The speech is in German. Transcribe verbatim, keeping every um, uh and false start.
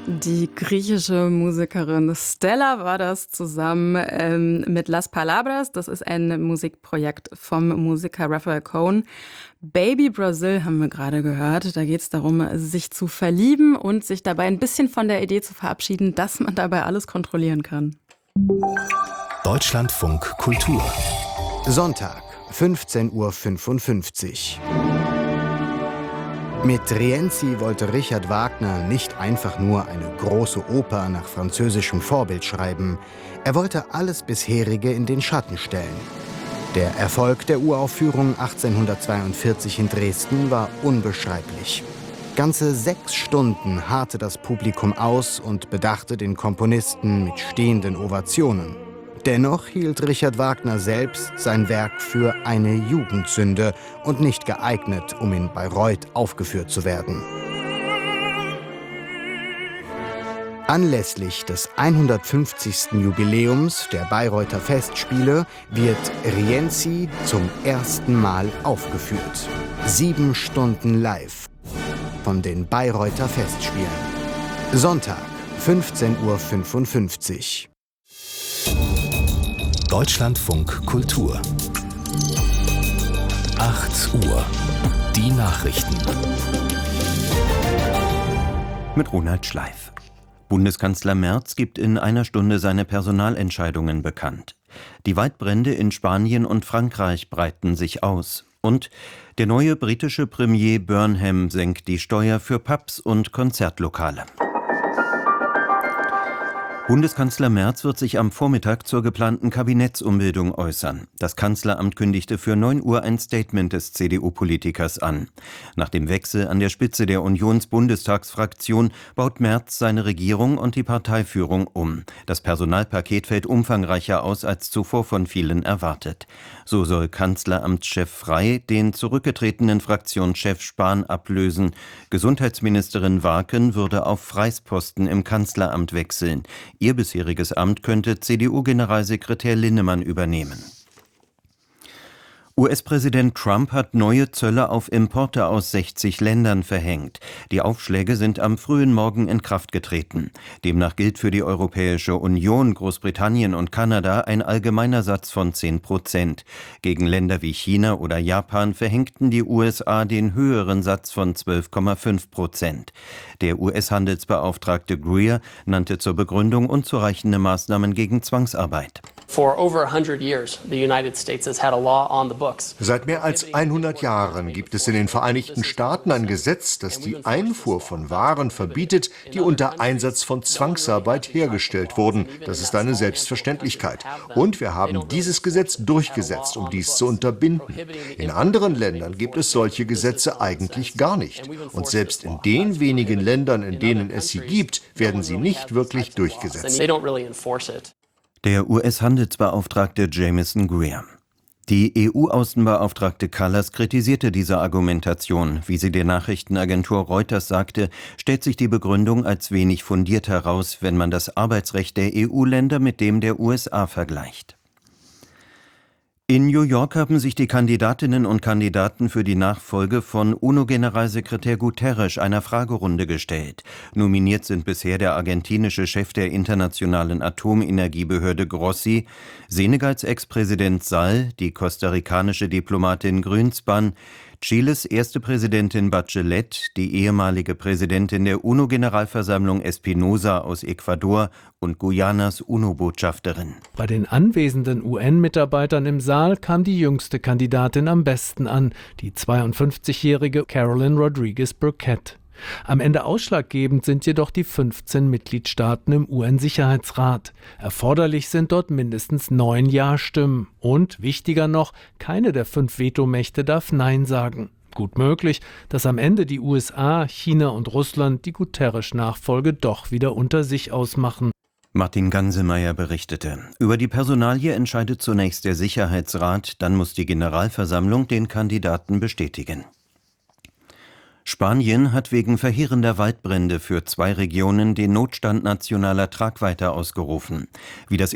Die griechische Musikerin Stella war das zusammen ähm, mit Las Palabras. Das ist ein Musikprojekt vom Musiker Raphael Cohn. Baby Brazil haben wir gerade gehört. Da geht es darum, sich zu verlieben und sich dabei ein bisschen von der Idee zu verabschieden, dass man dabei alles kontrollieren kann. Deutschlandfunk Kultur. Sonntag, fünfzehn Uhr fünfundfünfzig. Mit Rienzi wollte Richard Wagner nicht einfach nur eine große Oper nach französischem Vorbild schreiben. Er wollte alles bisherige in den Schatten stellen. Der Erfolg der Uraufführung achtzehnhundertzweiundvierzig in Dresden war unbeschreiblich. Ganze sechs Stunden harrte das Publikum aus und bedachte den Komponisten mit stehenden Ovationen. Dennoch hielt Richard Wagner selbst sein Werk für eine Jugendsünde und nicht geeignet, um in Bayreuth aufgeführt zu werden. Anlässlich des hundertfünfzigsten Jubiläums der Bayreuther Festspiele wird Rienzi zum ersten Mal aufgeführt. Sieben Stunden live von den Bayreuther Festspielen. Sonntag, fünfzehn Uhr fünfundfünfzig. Deutschlandfunk Kultur. acht Uhr. Die Nachrichten. Mit Ronald Schleif. Bundeskanzler Merz gibt in einer Stunde seine Personalentscheidungen bekannt. Die Waldbrände in Spanien und Frankreich breiten sich aus. Und der neue britische Premier Burnham senkt die Steuer für Pubs und Konzertlokale. Bundeskanzler Merz wird sich am Vormittag zur geplanten Kabinettsumbildung äußern. Das Kanzleramt kündigte für neun Uhr ein Statement des C D U-Politikers an. Nach dem Wechsel an der Spitze der Unions-Bundestagsfraktion baut Merz seine Regierung und die Parteiführung um. Das Personalpaket fällt umfangreicher aus als zuvor von vielen erwartet. So soll Kanzleramtschef Frey den zurückgetretenen Fraktionschef Spahn ablösen. Gesundheitsministerin Warken würde auf Freys Posten im Kanzleramt wechseln. Ihr bisheriges Amt könnte C D U-Generalsekretär Linnemann übernehmen. U S-Präsident Trump hat neue Zölle auf Importe aus sechzig Ländern verhängt. Die Aufschläge sind am frühen Morgen in Kraft getreten. Demnach gilt für die Europäische Union, Großbritannien und Kanada ein allgemeiner Satz von zehn Prozent. Gegen Länder wie China oder Japan verhängten die U S A den höheren Satz von zwölf Komma fünf Prozent. Der U S-Handelsbeauftragte Greer nannte zur Begründung unzureichende Maßnahmen gegen Zwangsarbeit. Seit mehr als hundert Jahren gibt es in den Vereinigten Staaten ein Gesetz, das die Einfuhr von Waren verbietet, die unter Einsatz von Zwangsarbeit hergestellt wurden. Das ist eine Selbstverständlichkeit. Und wir haben dieses Gesetz durchgesetzt, um dies zu unterbinden. In anderen Ländern gibt es solche Gesetze eigentlich gar nicht. Und selbst in den wenigen Ländern, in denen es sie gibt, werden sie nicht wirklich durchgesetzt. Der U S-Handelsbeauftragte Jamieson Greer. Die E U-Außenbeauftragte Kallas kritisierte diese Argumentation. Wie sie der Nachrichtenagentur Reuters sagte, stellt sich die Begründung als wenig fundiert heraus, wenn man das Arbeitsrecht der E U-Länder mit dem der U S A vergleicht. In New York haben sich die Kandidatinnen und Kandidaten für die Nachfolge von UNO-Generalsekretär Guterres einer Fragerunde gestellt. Nominiert sind bisher der argentinische Chef der internationalen Atomenergiebehörde Grossi, Senegals Ex-Präsident Sall, die kostarikanische Diplomatin Grünspan, Chiles erste Präsidentin Bachelet, die ehemalige Präsidentin der UNO-Generalversammlung Espinosa aus Ecuador und Guyanas UNO-Botschafterin. Bei den anwesenden U N-Mitarbeitern im Saal kam die jüngste Kandidatin am besten an, die zweiundfünfzigjährige Carolyn Rodriguez Burkett. Am Ende ausschlaggebend sind jedoch die fünfzehn Mitgliedstaaten im U N-Sicherheitsrat. Erforderlich sind dort mindestens neun Ja-Stimmen. Und, wichtiger noch, keine der fünf Vetomächte darf Nein sagen. Gut möglich, dass am Ende die U S A, China und Russland die Guterres-Nachfolge doch wieder unter sich ausmachen. Martin Gansemeyer berichtete. Über die Personalie entscheidet zunächst der Sicherheitsrat, dann muss die Generalversammlung den Kandidaten bestätigen. Spanien hat wegen verheerender Waldbrände für zwei Regionen den Notstand nationaler Tragweite ausgerufen. Wie das